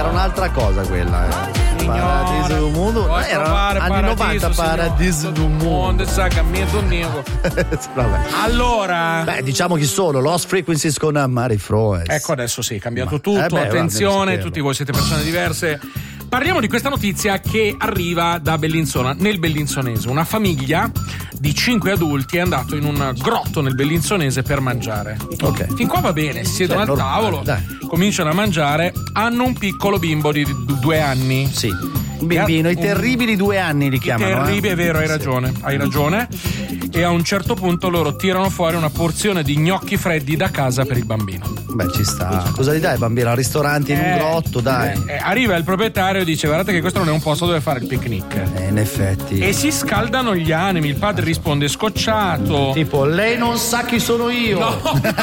era un'altra cosa quella. Paradiso do mundo. Era anni 90, Paradiso do mundo. Vabbè. Allora, diciamo chi sono Lost Frequencies con Mari Froes. Ecco, adesso sì, è cambiato tutto. Attenzione, tutti voi siete persone diverse. Parliamo di questa notizia che arriva da Bellinzona, nel Bellinzonese. Una famiglia di 5 adulti è andato in un grotto nel Bellinzonese per mangiare. Ok. Fin qua va bene, si siedono al tavolo, cominciano a mangiare, hanno un piccolo bimbo di 2 anni. Sì. Bambino, i terribili 2 anni li chiamano. Terribili, è vero, hai ragione. E a un certo punto loro tirano fuori una porzione di gnocchi freddi da casa per il bambino. Beh, ci sta. Cosa gli dai bambino? Al ristorante in un grotto, dai. Arriva il proprietario e dice: guardate che questo non è un posto dove fare il picnic. In effetti. E si scaldano gli animi. Il padre risponde scocciato. Tipo, lei non sa chi sono io. No,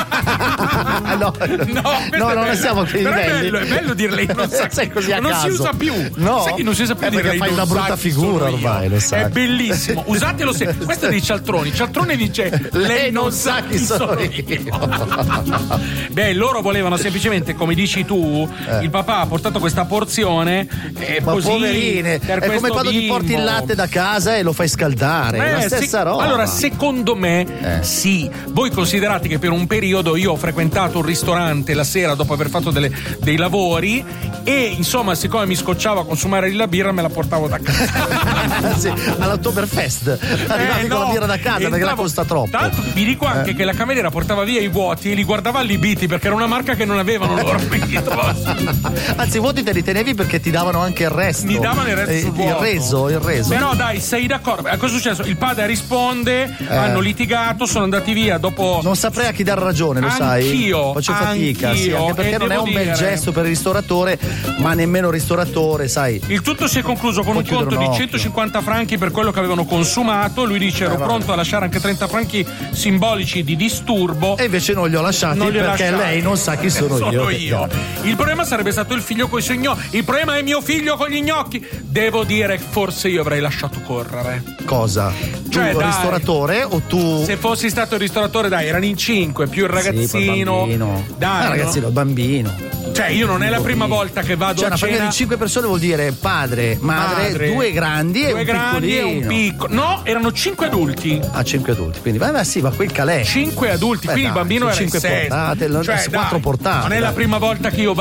non ne siamo qui. Però è bello dire lei non sa chi. Così a non caso. si usa più. No. Sai che non si usa più dire perché fai una brutta figura ormai, lo sai. È bellissimo. Usatelo sempre. Questo è di Cialtroni. Cialtrone dice: lei non sa chi sono io. Beh, loro volevano semplicemente, come dici tu, il papà ha portato questa porzione ma così, poverine, è come quando ti porti il latte da casa e lo fai scaldare, è la stessa roba. Allora, secondo me sì. Voi considerate che per un periodo io ho frequentato un ristorante la sera dopo aver fatto dei lavori e insomma, siccome mi scocciava a consumare la birra, me la portavo da casa. Sì, all'Oktoberfest arrivavi con la birra da casa perché la costa troppo. Tanto vi dico anche che la cameriera portava via i vuoti e li guardava allibiti perché era una marca che non avevano loro. Anzi, i vuoti te li tenevi perché ti davano anche il resto. Mi davano il resto sul vuoto. Il reso. Però dai, sei d'accordo? Cosa è successo? Il padre risponde, hanno litigato, sono andati via dopo. Non saprei a chi dar ragione, lo sai? Anch'io. Faccio fatica, sì, anche perché non è un bel gesto per il ristoratore, ma nemmeno il ristoratore, sai. Il tutto si è concluso con un conto di 150 franchi per quello che avevano consumato. Lui dice: ero pronto a lasciare anche 30 franchi simbolici di disturbo. E invece non li ho lasciati perché lei non sa chi sono io. Il problema sarebbe stato il figlio con i suoi gnocchi. Il problema è mio figlio con gli gnocchi. Devo dire, forse io avrei lasciato correre. Cosa? Cioè, tu ristoratore o tu? Se fossi stato il ristoratore, dai, erano in 5 più il ragazzino. Dai, ragazzino, bambino. Cioè, io non è la prima volta che vado a una famiglia di 5 persone vuol dire padre, madre, 2 grandi e un piccolino. Un piccolo. No, erano 5 adulti. 5 adulti. Quindi ma quel calè. 5 adulti, quindi il bambino era 5 portate, 4 portate. Non è la prima volta che io